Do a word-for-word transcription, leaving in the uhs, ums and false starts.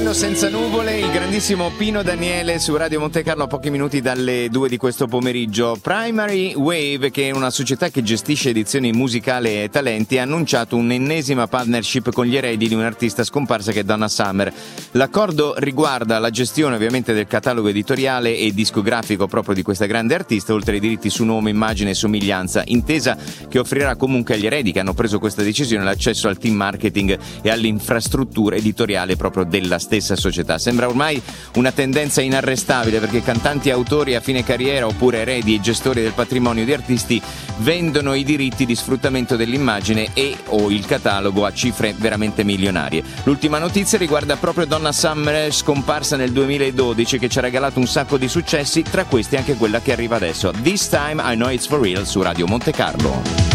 cielo senza nuvole, il grandissimo Pino Daniele su Radio Monte Carlo a pochi minuti dalle due di questo pomeriggio. Primary Wave, che è una società che gestisce edizioni musicali e talenti, ha annunciato un'ennesima partnership con gli eredi di un'artista scomparsa che è Donna Summer. L'accordo riguarda la gestione ovviamente del catalogo editoriale e discografico proprio di questa grande artista, oltre ai diritti su nome, immagine e somiglianza, intesa che offrirà comunque agli eredi che hanno preso questa decisione l'accesso al team marketing e all'infrastruttura editoriale proprio della stessa società. Sembra ormai una tendenza inarrestabile, perché cantanti e autori a fine carriera oppure eredi e gestori del patrimonio di artisti vendono i diritti di sfruttamento dell'immagine e o il catalogo a cifre veramente milionarie. L'ultima notizia riguarda proprio Donna Summer, scomparsa nel duemiladodici, che ci ha regalato un sacco di successi, tra questi anche quella che arriva adesso, This Time I Know It's For Real su Radio Monte Carlo.